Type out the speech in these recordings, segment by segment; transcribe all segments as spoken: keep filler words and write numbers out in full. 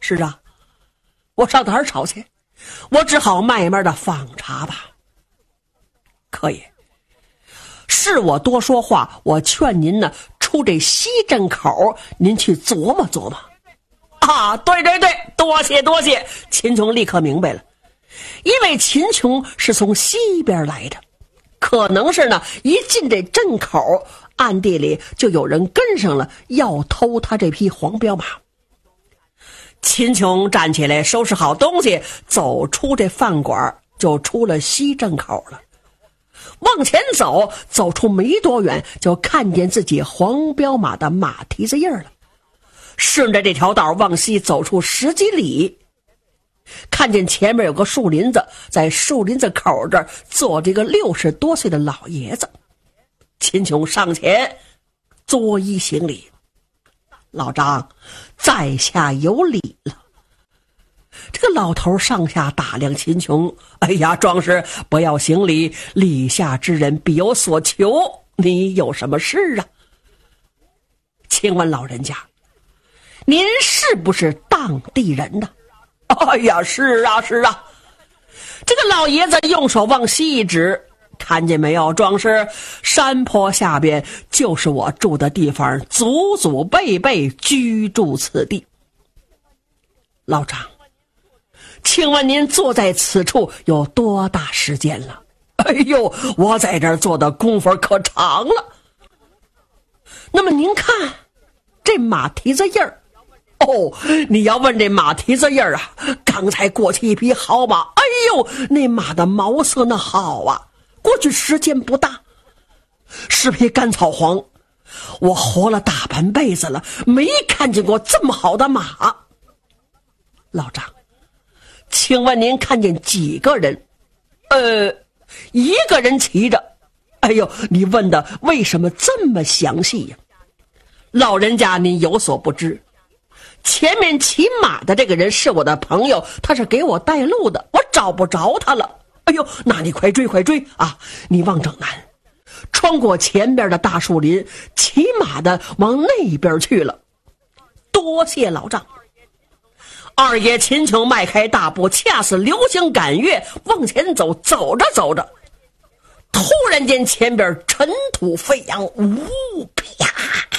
是啊，我上哪儿找去？我只好慢慢的访查吧。可以，是我多说话，我劝您呢，出这西镇口，您去琢磨琢磨。啊，对对对，多谢多谢。秦琼立刻明白了，因为秦琼是从西边来的，可能是呢，一进这镇口，暗地里就有人跟上了，要偷他这匹黄骠马。秦琼站起来，收拾好东西，走出这饭馆，就出了西镇口了。往前走，走出没多远，就看见自己黄骠马的马蹄子印了。顺着这条道往西走出十几里，看见前面有个树林子，在树林子口这儿坐着一个六十多岁的老爷子。秦琼上前作揖行礼：“老张，在下有礼了。”这个老头上下打量秦琼：“哎呀，壮士，不要行礼，礼下之人必有所求，你有什么事啊？”请问老人家，您是不是当地人呢？哎呀，是啊是啊。这个老爷子用手往西一指：“看见没有，壮士，山坡下边就是我住的地方，祖祖辈辈居住此地。老张，请问您坐在此处有多大时间了？”“哎呦，我在这儿坐的功夫可长了。”“那么您看这马蹄子印儿。”“哦，你要问这马蹄子印儿啊，刚才过去一匹好马，哎呦，那马的毛色那好啊，过去时间不大，是匹干草黄，我活了大半辈子了，没看见过这么好的马。老张，请问您看见几个人？”“呃，一个人骑着。”“哎呦，你问的为什么这么详细呀？”“老人家您有所不知，前面骑马的这个人是我的朋友，他是给我带路的，我找不着他了。哎呦，那你快追快追啊！你往正南，穿过前边的大树林，骑马的往那边去了。多谢老丈。”二爷秦琼迈开大步，恰似流星赶月往前走，走着走着，突然间前边尘土飞扬，呜啪，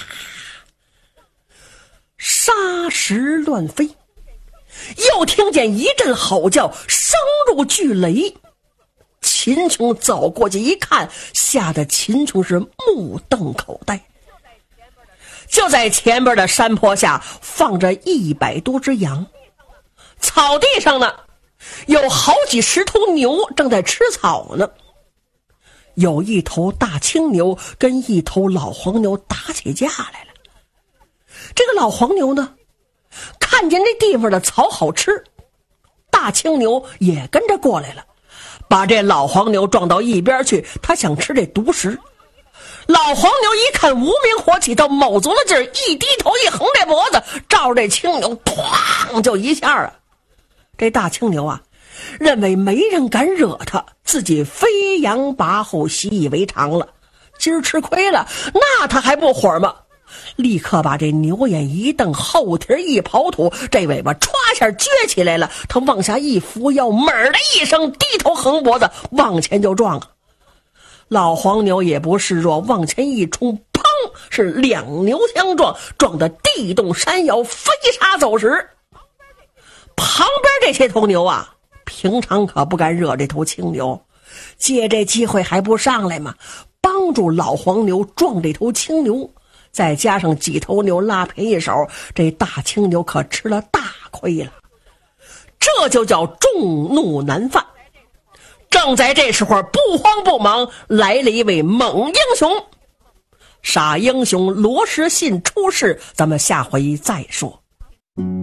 沙石乱飞，又听见一阵吼叫，声如巨雷。秦琼走过去一看，吓得秦琼是目瞪口呆。就在前边的山坡下放着一百多只羊，草地上呢有好几十头牛正在吃草呢。有一头大青牛跟一头老黄牛打起架来了。这个老黄牛呢，看见这地方的草好吃，大青牛也跟着过来了，把这老黄牛撞到一边去，他想吃这独食。老黄牛一看无名火起，他卯足了劲儿，一低头一横这脖子，照着这青牛哐就一下啊。这大青牛啊，认为没人敢惹他，自己飞扬跋扈，习以为常了。今儿吃亏了，那他还不火吗？立刻把这牛眼一瞪，后蹄一刨土，这尾巴歘下撅起来了，他往下一扶腰，猛的一声低头横脖子往前就撞啊。老黄牛也不示弱，往前一冲，砰，是两牛相撞，撞得地动山摇，飞沙走石。旁边这些头牛啊，平常可不敢惹这头青牛，借这机会还不上来吗？帮助老黄牛撞这头青牛，再加上几头牛拉便宜手，这大青牛可吃了大亏了。这就叫众怒难犯。正在这时候，不慌不忙来了一位猛英雄。傻英雄罗时信出世，咱们下回再说。